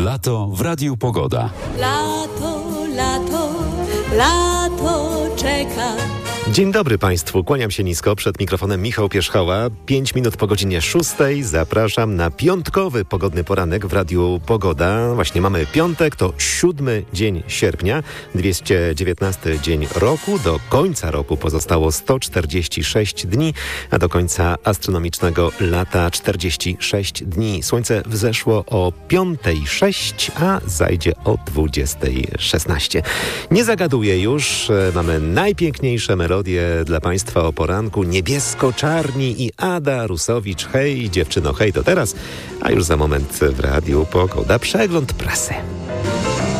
Lato w Radiu Pogoda. Lato, lato, lato czeka. Dzień dobry Państwu, kłaniam się nisko, przed mikrofonem Michał Pierzchała. 5 minut po godzinie 6. Zapraszam na piątkowy pogodny poranek w Radiu Pogoda. Właśnie mamy piątek, to 7 dzień sierpnia, 219 dzień roku. Do końca roku pozostało 146 dni, a do końca astronomicznego lata 46 dni. Słońce wzeszło o 5:06, a zajdzie o 20:16. Nie zagaduję już, mamy najpiękniejsze melodie dla Państwa o poranku. Niebiesko-czarni i Ada Rusowicz. Hej dziewczyno, hej, to teraz, a już za moment w Radiu Pogoda przegląd prasy.